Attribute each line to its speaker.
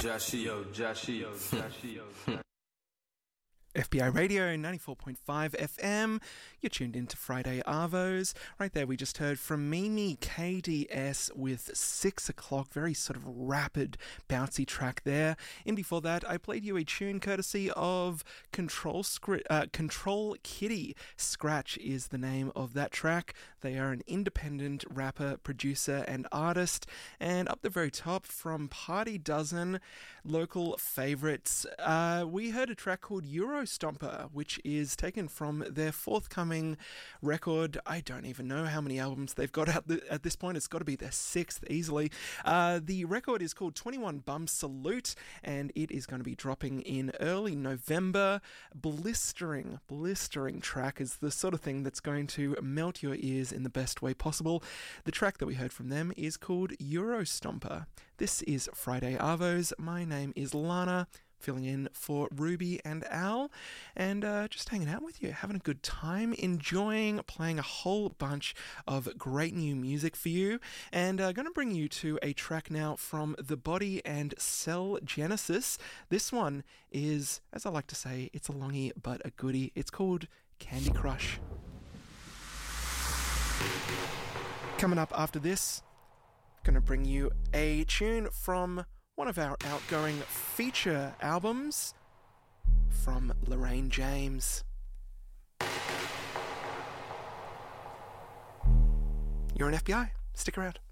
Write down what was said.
Speaker 1: FBI Radio 94.5 FM. You're tuned into Friday Arvos. Right there, we just heard from Mimi KDS with 6 o'clock. Very sort of rapid, bouncy track there. And before that, I played you a tune courtesy of Control Kitty. Scratch is the name of that track. They are an independent rapper, producer, and artist. And up the very top from Party Dozen, local favourites, we heard a track called Euro Stomper, which is taken from their forthcoming record. I don't even know how many albums they've got out at this point. It's got to be their 6th easily. The record is called 21 Bum Salute, and it is going to be dropping in early November. Blistering track is the sort of thing that's going to melt your ears in the best way possible. The track that we heard from them is called Euro Stomper. This is Friday Arvos. My name is Lana, filling in for Ruby and Al, and just hanging out with you, having a good time, enjoying playing a whole bunch of great new music for you, and going to bring you to a track now from The Body and Cell Genesis. This one is, as I like to say, it's a longie but a goodie. It's called Candy Crush. Coming up after this, going to bring you a tune from one of our outgoing feature albums from Lorraine James. You're an FBI. Stick around.